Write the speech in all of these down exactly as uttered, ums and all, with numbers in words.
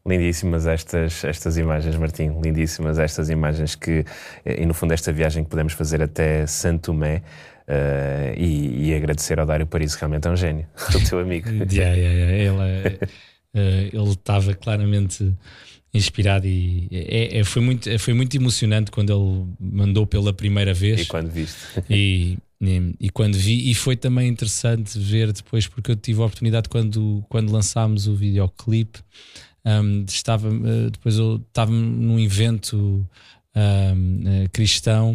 Lindíssimas estas, estas imagens, Martim, lindíssimas estas imagens que, e no fundo esta viagem que podemos fazer até Santo Tomé, uh, e, e agradecer ao Dário Paris, realmente é um gênio, o teu amigo. yeah, yeah, yeah. Ele estava uh, claramente inspirado e é, é, foi, muito, foi muito emocionante quando ele mandou pela primeira vez. E quando viste. E, e, e quando vi, e foi também interessante ver depois, porque eu tive a oportunidade quando, quando lançámos o videoclipe. Um, estava, uh, depois eu estava num evento um, uh, cristão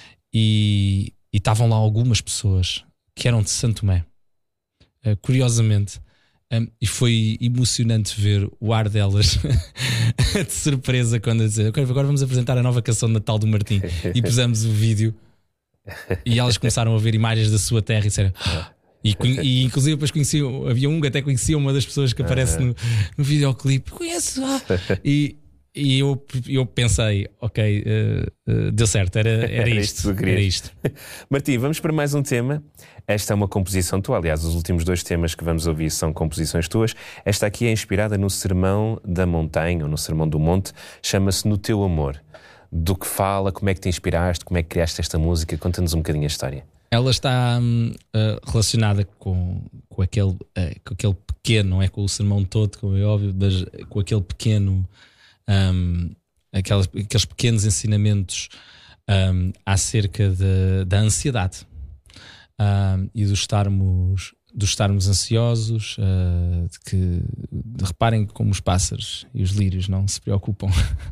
e estavam lá algumas pessoas que eram de Santo Tomé, uh, curiosamente, um, e foi emocionante ver o ar delas de surpresa quando eu dizia: agora vamos apresentar a nova canção de Natal do Martim, e pusemos o vídeo e elas começaram a ver imagens da sua terra e disseram... E, e inclusive depois conheciam, havia um que até conhecia uma das pessoas que aparece no, no videoclipe. Conheço! Ah. E, e eu, eu pensei, ok, uh, uh, deu certo, era, era, era isto. isto era isto. Martim, vamos para mais um tema. Esta é uma composição tua, aliás, os últimos dois temas que vamos ouvir são composições tuas. Esta aqui é inspirada no Sermão da Montanha, ou no Sermão do Monte, chama-se No Teu Amor. Do que fala, como é que te inspiraste, como é que criaste esta música? Conta-nos um bocadinho a história. Ela está uh, relacionada com, com, aquele, uh, com aquele pequeno, não é com o sermão todo, como é óbvio, mas com aquele pequeno, um, aquelas, aqueles pequenos ensinamentos um, acerca de, da ansiedade um, e dos estarmos, dos estarmos ansiosos, uh, de que de, reparem como os pássaros e os lírios não se preocupam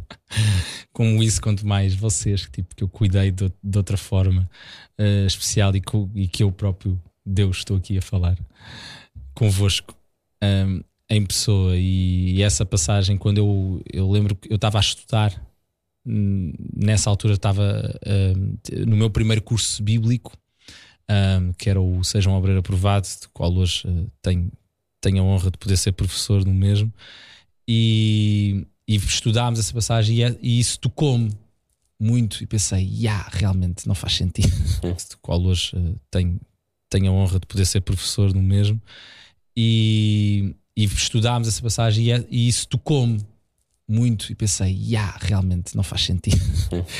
com isso, quanto mais vocês, tipo, que eu cuidei de, de outra forma uh, especial e, co, e que eu próprio, Deus, estou aqui a falar convosco um, em pessoa. E, e essa passagem, quando eu, eu lembro que eu estava a estudar, nessa altura estava uh, no meu primeiro curso bíblico, um, que era o Seja um Obreiro Aprovado, do qual hoje uh, tenho, tenho a honra de poder ser professor no mesmo, e E estudámos essa passagem e, e isso tocou-me muito. E pensei, yeah, realmente não faz sentido. Do qual hoje uh, tenho, tenho a honra de poder ser professor no mesmo. E, e estudámos essa passagem e, e isso tocou-me muito. E pensei, yeah, realmente não faz sentido.